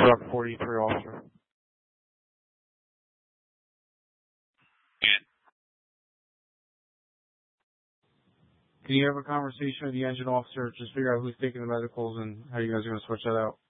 Rock 43 officer. Good. Can you have a conversation with the engine officer? Just figure out who's taking the medicals and how you guys are going to switch that out.